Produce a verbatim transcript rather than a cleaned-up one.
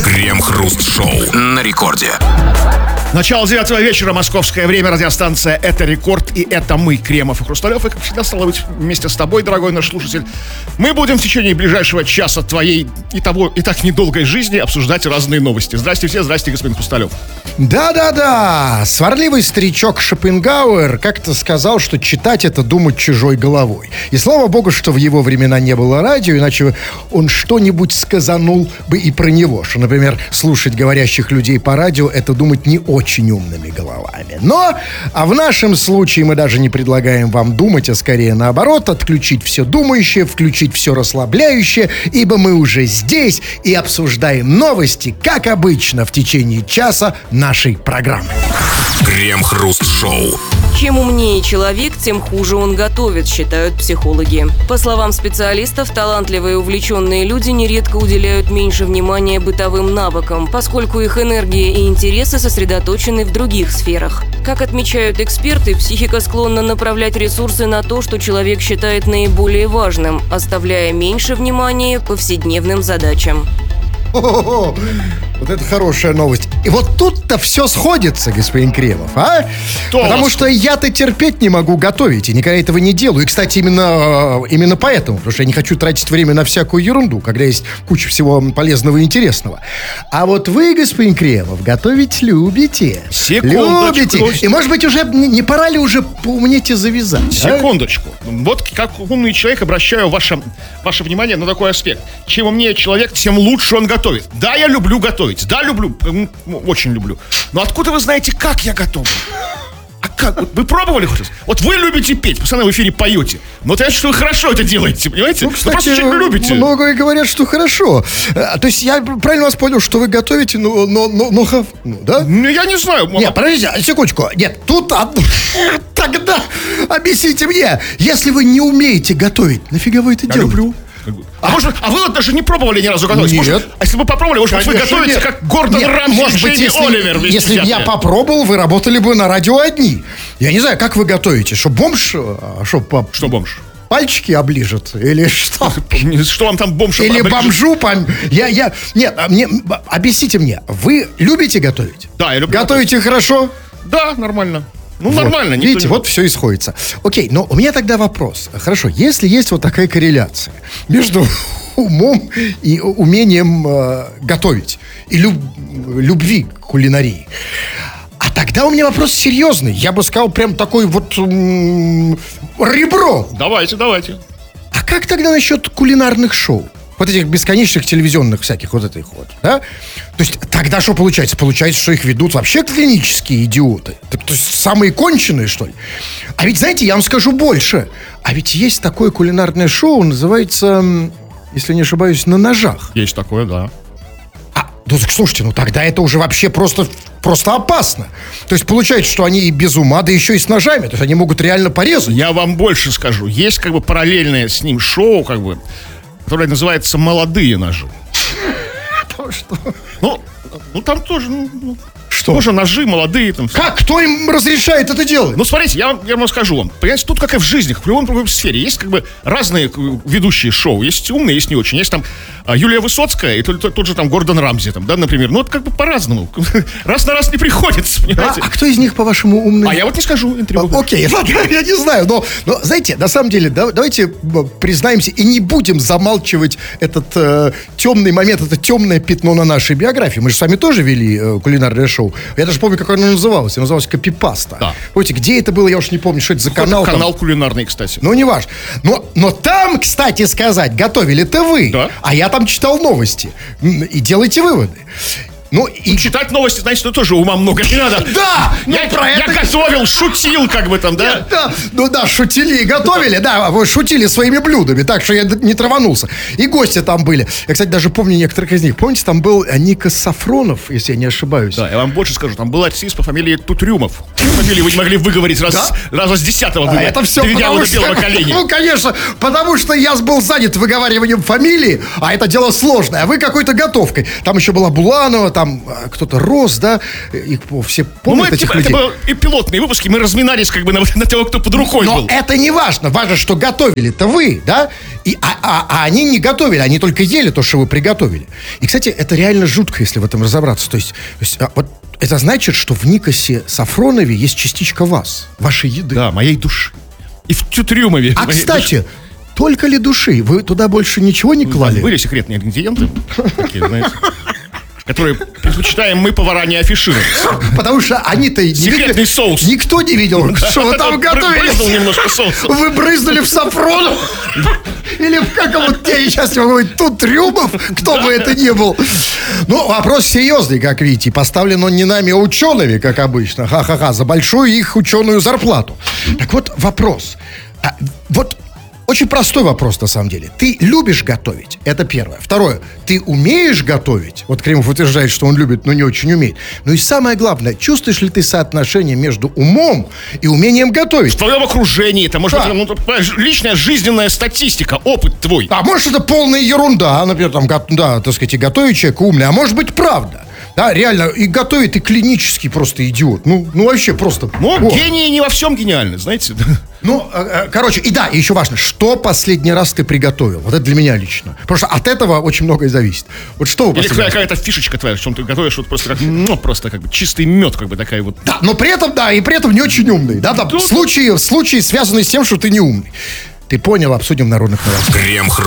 Крем-хруст-шоу на рекорде. Начало девятого вечера, московское время, радиостанция «Это Рекорд», и это мы, Кремов и Хрусталев, и, как всегда, стало быть, вместе с тобой, дорогой наш слушатель, мы будем в течение ближайшего часа твоей и того, и так недолгой жизни обсуждать разные новости. Здрасте все, здрасте, господин Хрусталев. Да-да-да, сварливый старичок Шопенгауэр как-то сказал, что читать — это думать чужой головой. И слава богу, что в его времена не было радио, иначе он что-нибудь сказанул бы и про него. Что, например, слушать говорящих людей по радио — это думать не очень очень умными головами. Но, а в нашем случае мы даже не предлагаем вам думать, а скорее наоборот, отключить все думающее, включить все расслабляющее, ибо мы уже здесь и обсуждаем новости, как обычно, в течение часа нашей программы. Крем-хруст-шоу. Чем умнее человек, тем хуже он готовит, считают психологи. По словам специалистов, талантливые и увлеченные люди нередко уделяют меньше внимания бытовым навыкам, поскольку их энергия и интересы сосредоточены в других сферах. Как отмечают эксперты, психика склонна направлять ресурсы на то, что человек считает наиболее важным, оставляя меньше внимания повседневным задачам. О-о-о, вот это хорошая новость. И вот тут-то все сходится, господин Кремов, а? Что Потому что я-то терпеть не могу готовить, и никогда этого не делаю. И, кстати, именно, именно поэтому, потому что я не хочу тратить время на всякую ерунду, когда есть куча всего полезного и интересного. А вот вы, господин Кремов, готовить любите. Секундочку. Любите. И, может быть, уже не, не пора ли уже поумнеть и завязать? Секундочку. А? Вот как умный человек обращаю ваше, ваше внимание на такой аспект. Чем умнее человек, тем лучше он готовит. Да, я люблю готовить. Да, люблю. Очень люблю. Но откуда вы знаете, как я готовлю? А как? Вы пробовали хоть раз? Вот вы любите петь, постоянно в эфире поете. Но это значит, что вы хорошо это делаете, понимаете? Ну, кстати, вы просто любите. Много говорят, что хорошо. А, то есть я правильно вас понял, что вы готовите, но, но, но, но хав... ну, да? Ну, я не знаю. Нет, подождите, секундочку. Нет, тут... Тогда объясните мне, если вы не умеете готовить, нафига вы это я делаете? люблю. А, а, может, а вы вот даже не пробовали ни разу готовить? Нет. Может, а если бы попробовали, может быть, вы готовите, нет. как Гордон Нет, Рамси может и быть, Джейми если, Оливер. если бы я попробовал, вы работали бы на радио одни. Я не знаю, как вы готовите. Что, бомж? Что, по... что бомж? Пальчики оближет? Или что? Что вам там бомж? Или бомжу пом... Я, я... Нет, мне... объясните мне. Вы любите готовить? Да, я люблю. Готовите готовить. Хорошо? Да, нормально. Ну, вот. Нормально. Видите, вот все и сходится. Окей, но у меня тогда вопрос. Хорошо, если есть вот такая корреляция между умом и умением э, готовить и люб, любви к кулинарии, а тогда у меня вопрос серьезный. Я бы сказал, прям такой вот м- ребро. Давайте, давайте. А как тогда насчет кулинарных шоу? Вот этих бесконечных телевизионных всяких вот этих вот, да? То есть тогда что получается? Получается, что их ведут вообще клинические идиоты. Так, то есть самые конченые, что ли? А ведь, знаете, я вам скажу больше. А ведь есть такое кулинарное шоу, называется, если не ошибаюсь, «На ножах». Есть такое, да. А, ну так слушайте, ну тогда это уже вообще просто, просто опасно. То есть получается, что они и без ума, да еще и с ножами. То есть они могут реально порезать. Я вам больше скажу. Есть как бы параллельное с ним шоу, как бы, которое называется «Молодые ножи». Что? Ну, ну там тоже, ну, что? Тоже ножи молодые. Там. Как? Кто им разрешает это делать? Ну, смотрите, я вам, я вам скажу вам. Понимаете, тут как и в жизни, в любом другой сфере. Есть как бы разные ведущие шоу. Есть умные, есть не очень. Есть там а, Юлия Высоцкая и тот, тот, тот же там Гордон Рамси, там, да, например. Ну, это как бы по-разному. Раз на раз не приходится, понимаете? А, а кто из них, по-вашему, умный? А я вот не скажу. А, окей, ладно, я не знаю. Но, но, знаете, на самом деле, да, давайте признаемся и не будем замалчивать этот э, темный момент, это темное пятно на нашей биографии. Мы же с вами тоже вели э, кулинарное шоу. Я даже помню, как оно называлось. Оно называлось «Копипаста». Да. Помните, где это было, я уж не помню, что это за канал. Канал там. Кулинарный, кстати. Ну, не важно. Но, но там, кстати сказать, готовили-то вы. Да. А я там читал новости. И делайте выводы. Ну, и... Читать новости, значит, что тоже ума много не надо. Да! Ну, я, про я это... готовил, шутил, как бы там, да? Да, ну да, шутили и готовили, да, вы шутили своими блюдами, так что я не траванулся. И гости там были. Я, кстати, даже помню некоторых из них. Помните, там был Никос Сафронов, если я не ошибаюсь. Да, я вам больше скажу, там был артист по фамилии Тутрюмов. Фамилию вы не могли выговорить раз, да? раза с десятого. А это все потому что, ну, конечно, потому что я был занят выговариванием фамилии, а это дело сложное, а вы какой-то готовкой. Там еще была Буланова, там там а, кто-то рос, да, их все помнят Ну, мы, этих типа, людей. это были и пилотные выпуски, мы разминались как бы на, на того, кто под рукой Но был. это не важно. Важно, что готовили-то вы, да? И, а, а, а они не готовили, они только ели то, что вы приготовили. И, кстати, это реально жутко, если в этом разобраться. То есть, то есть а, вот это значит, что в Никосе Сафронове есть частичка вас, вашей еды. Да, моей души. И в Тютрюмове. А, моей кстати, души. только ли души? Вы туда больше ничего не клали? Были секретные ингредиенты, такие, знаете, которые предпочитаем мы, повара, не афишировать. Потому что они-то не Секретный видели. соус. Никто не видел, что вы там Брызнул готовили. немножко соуса. Вы брызнули в Сафронов? Или в как вот я сейчас не могу говорить, тут Трюмов, кто бы это ни был. Ну, вопрос серьезный, как видите. Поставлен он не нами, а учеными, как обычно. Ха-ха-ха, за большую их ученую зарплату. Так вот, вопрос. А, вот очень простой вопрос, на самом деле. Ты любишь готовить? Это первое. Второе. Ты умеешь готовить? Вот Кремов утверждает, что он любит, но не очень умеет. Ну и самое главное, чувствуешь ли ты соотношение между умом и умением готовить? В твоем окружении, это может Да. быть ну, понимаешь, личная жизненная статистика, опыт твой. А может, это полная ерунда, например, там, го- да, так сказать, и готовит человек умный, а может быть, правда. Да, реально, и готовит, и клинический просто идиот. Ну, ну вообще просто... Но О. гении не во всем гениальны, знаете. Ну, э, э, короче, и да, и еще важно, что последний раз ты приготовил? Вот это для меня лично. Потому что от этого очень многое зависит. Вот что вы Или последний раз? какая-то фишечка твоя, в чем ты готовишь, вот просто как, ну, просто как бы чистый мед, как бы такая вот. Да, но при этом, да, и при этом не очень умный. Да, там, Ну, случаи, случаи, связанные с тем, что ты не умный. Ты понял, обсудим в народных новостях. Крем